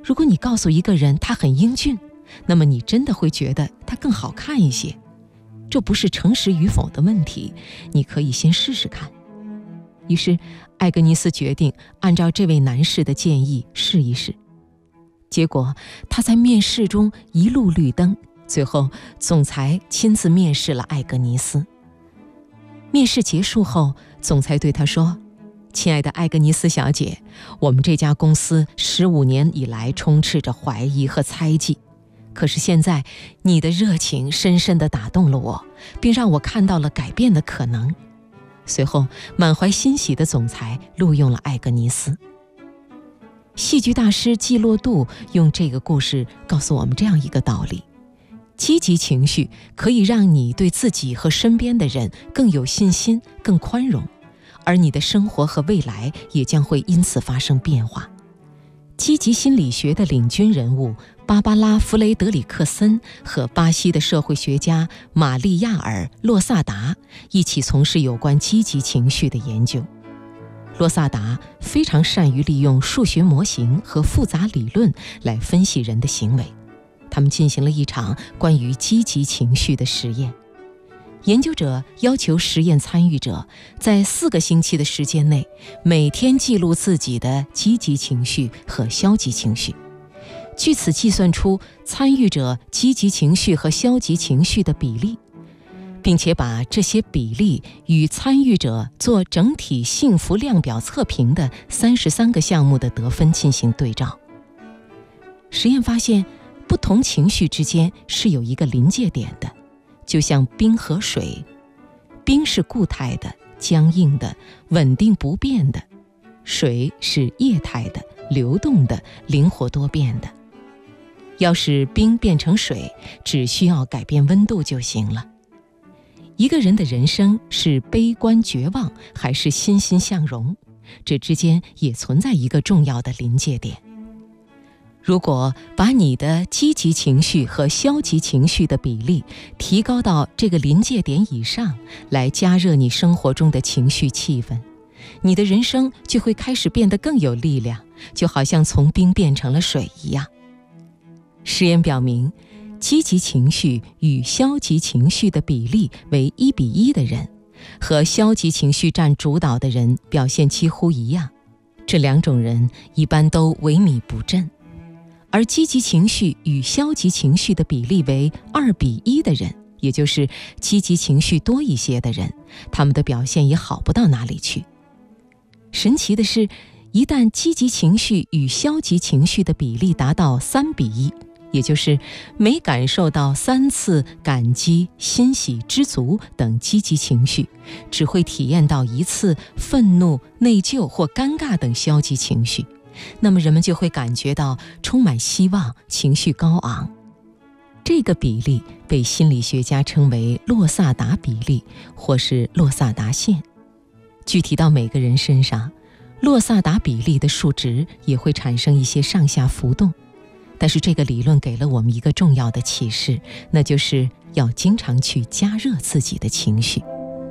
如果你告诉一个人他很英俊，那么你真的会觉得他更好看一些。这不是诚实与否的问题，你可以先试试看。于是艾格尼斯决定按照这位男士的建议试一试。结果他在面试中一路绿灯，最后总裁亲自面试了艾格尼斯。面试结束后，总裁对他说：亲爱的艾格尼斯小姐，我们这家公司15年以来充斥着怀疑和猜忌，可是现在你的热情深深地打动了我，并让我看到了改变的可能。随后满怀欣喜的总裁录用了艾格尼斯。戏剧大师季洛杜用这个故事告诉我们这样一个道理：积极情绪可以让你对自己和身边的人更有信心、更宽容，而你的生活和未来也将会因此发生变化。积极心理学的领军人物芭芭拉·弗雷德里克森和巴西的社会学家玛丽亚尔·洛萨达一起从事有关积极情绪的研究。洛萨达非常善于利用数学模型和复杂理论来分析人的行为。他们进行了一场关于积极情绪的实验。研究者要求实验参与者在4个星期的时间内，每天记录自己的积极情绪和消极情绪，据此计算出参与者积极情绪和消极情绪的比例，并且把这些比例与参与者做整体幸福量表测评的33个项目的得分进行对照。实验发现，不同情绪之间是有一个临界点的，就像冰和水，冰是固态的、僵硬的、稳定不变的，水是液态的、流动的、灵活多变的。要使冰变成水，只需要改变温度就行了。一个人的人生是悲观绝望还是欣欣向荣，这之间也存在一个重要的临界点。如果把你的积极情绪和消极情绪的比例提高到这个临界点以上，来加热你生活中的情绪气氛，你的人生就会开始变得更有力量，就好像从冰变成了水一样。实验表明，积极情绪与消极情绪的比例为1:1的人，和消极情绪占主导的人表现几乎一样。这两种人一般都萎靡不振。而积极情绪与消极情绪的比例为2:1的人，也就是积极情绪多一些的人，他们的表现也好不到哪里去。神奇的是，一旦积极情绪与消极情绪的比例达到3:1，也就是每感受到3次感激、欣喜、知足等积极情绪，只会体验到1次愤怒、内疚或尴尬等消极情绪，那么人们就会感觉到充满希望，情绪高昂。这个比例被心理学家称为洛萨达比例，或是洛萨达线。具体到每个人身上，洛萨达比例的数值也会产生一些上下浮动。但是这个理论给了我们一个重要的启示，那就是要经常去加热自己的情绪。